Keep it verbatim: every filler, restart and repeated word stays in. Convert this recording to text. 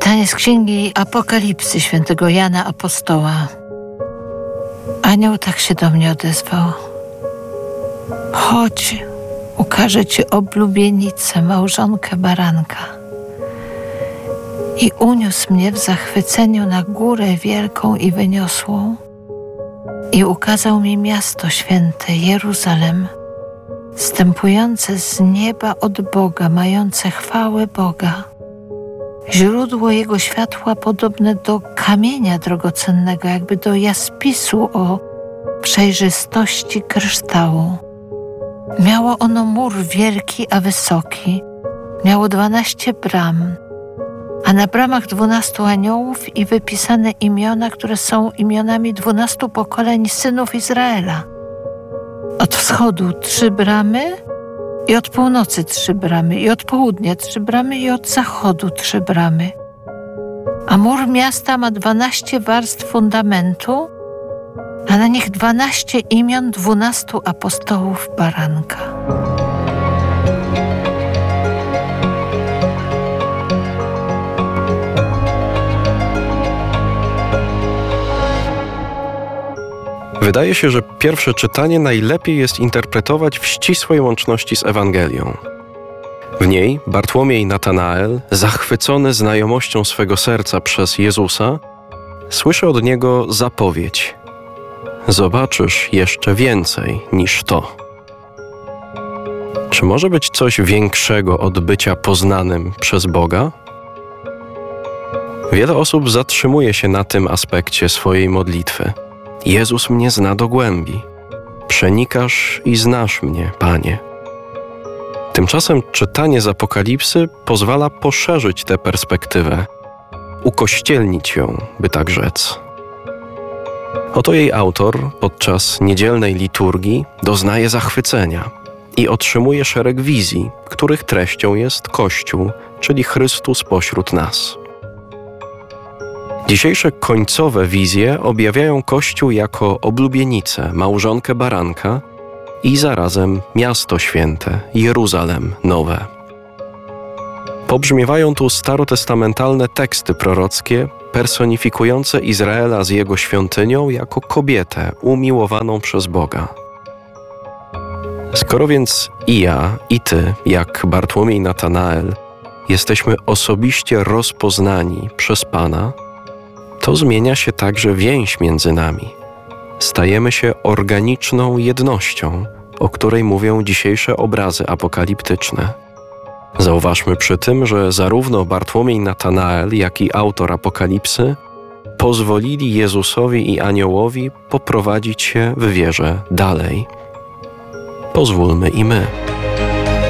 Czytanie z Księgi Apokalipsy świętego Jana Apostoła. Anioł tak się do mnie odezwał. Chodź, ukażę ci oblubienicę, małżonkę baranka. I uniósł mnie w zachwyceniu na górę wielką i wyniosłą i ukazał mi miasto święte, Jeruzalem, zstępujące z nieba od Boga, mające chwałę Boga. Źródło jego światła podobne do kamienia drogocennego, jakby do jaspisu o przejrzystości kryształu. Miało ono mur wielki, a wysoki. Miało dwanaście bram, a na bramach dwunastu aniołów i wypisane imiona, które są imionami dwunastu pokoleń synów Izraela. Od wschodu trzy bramy i od północy trzy bramy, i od południa trzy bramy, i od zachodu trzy bramy. A mur miasta ma dwanaście warstw fundamentu, a na nich dwanaście imion dwunastu apostołów baranka. Wydaje się, że pierwsze czytanie najlepiej jest interpretować w ścisłej łączności z Ewangelią. W niej Bartłomiej Natanael, zachwycony znajomością swego serca przez Jezusa, słyszy od Niego zapowiedź: zobaczysz jeszcze więcej niż to. Czy może być coś większego od bycia poznanym przez Boga? Wiele osób zatrzymuje się na tym aspekcie swojej modlitwy. Jezus mnie zna do głębi. Przenikasz i znasz mnie, Panie. Tymczasem czytanie z Apokalipsy pozwala poszerzyć tę perspektywę, ukościelnić ją, by tak rzec. Oto jej autor podczas niedzielnej liturgii doznaje zachwycenia i otrzymuje szereg wizji, których treścią jest Kościół, czyli Chrystus pośród nas. Dzisiejsze końcowe wizje objawiają Kościół jako oblubienicę, małżonkę baranka i zarazem miasto święte, Jeruzalem nowe. Pobrzmiewają tu starotestamentalne teksty prorockie personifikujące Izraela z jego świątynią jako kobietę umiłowaną przez Boga. Skoro więc i ja, i ty, jak Bartłomiej Natanael, jesteśmy osobiście rozpoznani przez Pana, to zmienia się także więź między nami. Stajemy się organiczną jednością, o której mówią dzisiejsze obrazy apokaliptyczne. Zauważmy przy tym, że zarówno Bartłomiej Natanael, jak i autor Apokalipsy pozwolili Jezusowi i aniołowi poprowadzić się w wierze dalej. Pozwólmy i my.